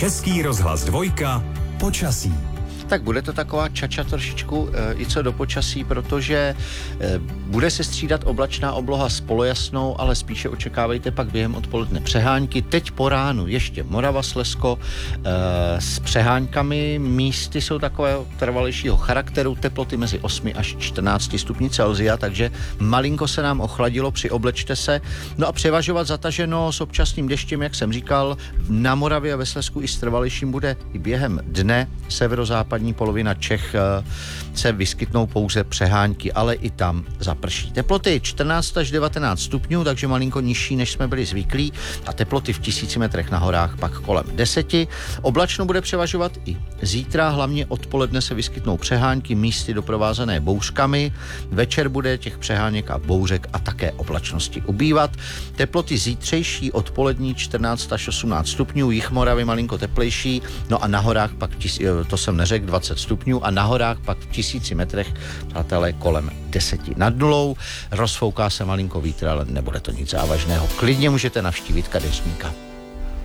Český rozhlas 2, počasí. Tak bude to taková čača trošičku i co do počasí, protože bude se střídat oblačná obloha s polojasnou, ale spíše očekávejte pak během odpoledne přehánky. Teď po ránu ještě Morava, Slezsko s přeháňkami. Místy jsou takového trvalejšího charakteru, teploty mezi 8 až 14 stupni Celsia, takže malinko se nám ochladilo, přioblečte se. No a převažovat zataženo s občasným deštěm, jak jsem říkal, na Moravě a ve Slezsku i s trvalejším bude i během dne. Severozápadní polovina Čech se vyskytnou pouze přehánky, ale i tam zaprší. Teploty 14 až 19 stupňů, takže malinko nižší, než jsme byli zvyklí, a teploty v 1000 metrech na horách pak kolem 10. Oblačno bude převažovat i zítra, hlavně odpoledne se vyskytnou přehánky, místy doprovázené bouřkami. Večer bude těch přeháněk a bouřek a také oblačnosti ubývat. Teploty zítřejší odpolední 14 až 18 stupňů, jih Moravy malinko teplejší, no a na horách pak, to jsem neřekl, 20 stupňů a na horách pak v 1000 metrech, přátelé, kolem 10 nad nulou. Rozfouká se malinko vítr, ale nebude to nic závažného. Klidně můžete navštívit kadeřníka.